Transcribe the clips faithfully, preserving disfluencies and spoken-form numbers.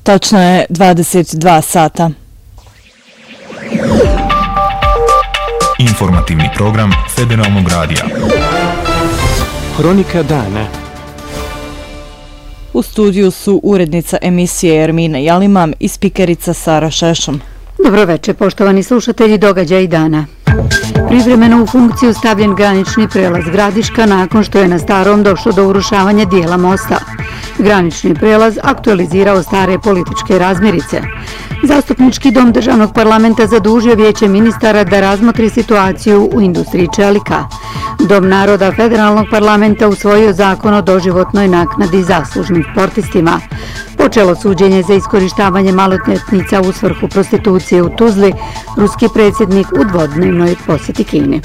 Tačno je dvadeset dva sata. Informativni program Federalnog radija. Hronika dana. U studiju su urednica emisije Ermina Jalimam i spikerica Sara Šešum. Dobroveče, poštovani slušatelji događaja i dana. Privremeno u funkciju stavljen granični prelaz Gradiška nakon što je na starom došlo do urušavanja dijela mosta. Granični prelaz aktualizirao stare političke razmirice. Zastupnički dom državnog parlamenta zadužio vijeće ministara da razmotri situaciju u industriji čelika. Dom naroda federalnog parlamenta usvojio zakon o doživotnoj naknadi zaslužnim sportistima. Počelo suđenje za iskorištavanje maloljetnica u svrhu prostitucije u Tuzli, ruski predsjednik u dvodnevnoj posjeti Kini.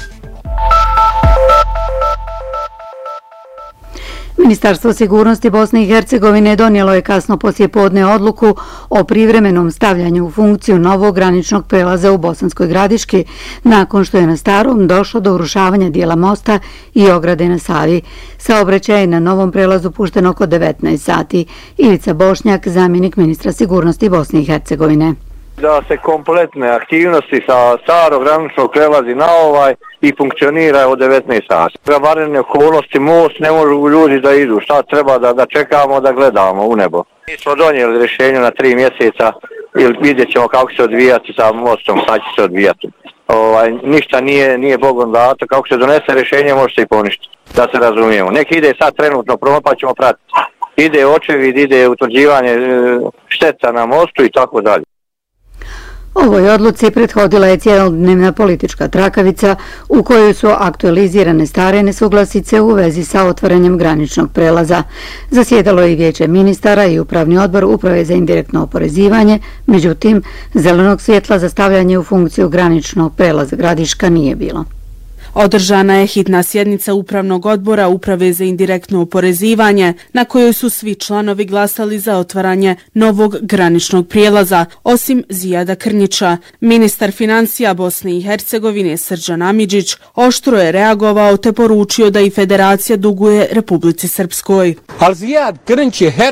Ministarstvo sigurnosti Bosne i Hercegovine donijelo je kasno poslijepodne odluku o privremenom stavljanju u funkciju novog graničnog prelaza u Bosanskoj Gradiški, nakon što je na starom došlo do urušavanja dijela mosta i ograde na Savi. Saobraćaj je na novom prelazu pušten oko devetnaest sati. Ivica Bošnjak, zamjenik ministra sigurnosti Bosne i Hercegovine. Da se kompletne aktivnosti sa starog graničnog prelazi na ovaj i funkcionira od devetnaest sati. Za vanredne okolnosti most ne mogu ljudi da idu. Šta treba da, da čekamo, da gledamo u nebo. Mi smo donijeli rješenje na tri mjeseca ili vidjet ćemo kako se odvijati sa mostom, sad će se odvijati. Ovaj, ništa nije, nije Bogom dato. Kako se donese rješenje može se i poništiti. Da se razumijemo. Neki ide sad trenutno promo pa ćemo pratiti. Ide očevid, ide utvrđivanje šteta na mostu i tako dalje. Ovoj odluci prethodila je cijelodnevna politička trakavica u kojoj su aktualizirane stare nesuglasice u vezi sa otvaranjem graničnog prelaza. Zasjedalo je i vijeće ministara i upravni odbor Uprave za indirektno oporezivanje, međutim, zelenog svjetla za stavljanje u funkciju graničnog prelaza Gradiška nije bilo. Održana je hitna sjednica Upravnog odbora Uprave za indirektno oporezivanje, na kojoj su svi članovi glasali za otvaranje novog graničnog prijelaza, osim Zijada Krnjića. Ministar financija Bosne i Hercegovine Srđan Amidžić oštro je reagovao te poručio da i federacija duguje Republici Srpskoj. Ali Zijad Krnjić je her